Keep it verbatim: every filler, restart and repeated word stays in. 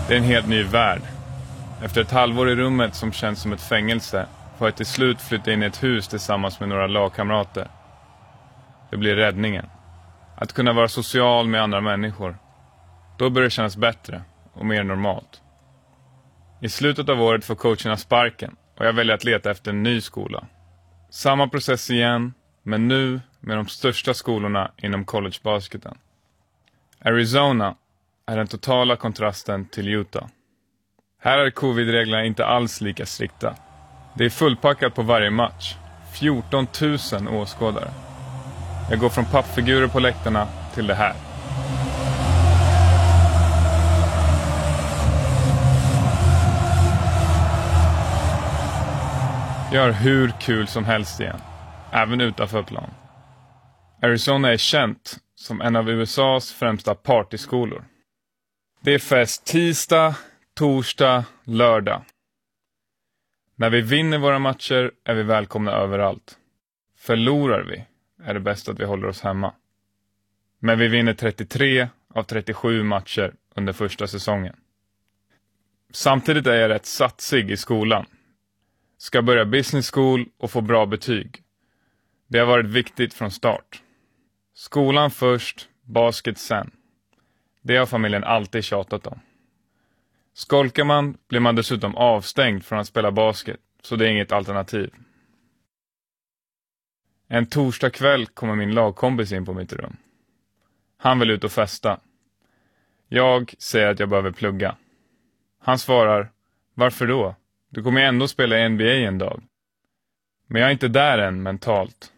Det är en helt ny värld. Efter ett halvår i rummet som känns som ett fängelse får jag till slut flytta in i ett hus tillsammans med några lagkamrater. Det blir räddningen. Att kunna vara social med andra människor. Då börjar det kännas bättre och mer normalt. I slutet av året får coacherna sparken och jag väljer att leta efter en ny skola. Samma process igen, men nu med de största skolorna inom collegebasketen. Arizona är den totala kontrasten till Utah. Här är covid-reglerna inte alls lika strikta. Det är fullpackat på varje match. fjorton tusen åskådare. Jag går från pappfigurer på läktarna till det här. Jag har hur kul som helst igen. Även utanför plan. Arizona är känt som en av U S A:s främsta partyskolor. Det är fest tisdag, torsdag, lördag. När vi vinner våra matcher är vi välkomna överallt. Förlorar vi är det bäst att vi håller oss hemma. Men vi vinner trettiotre av trettiosju matcher under första säsongen. Samtidigt är jag rätt satsig i skolan. Ska börja business school och få bra betyg. Det har varit viktigt från start. Skolan först, basket sen. Det har familjen alltid tjatat om. Skolkar man blir man dessutom avstängd från att spela basket, så det är inget alternativ. En torsdag kväll kommer min lagkompis in på mitt rum. Han vill ut och festa. Jag säger att jag behöver plugga. Han svarar, varför då? Du kommer ändå spela i N B A en dag. Men jag är inte där än mentalt.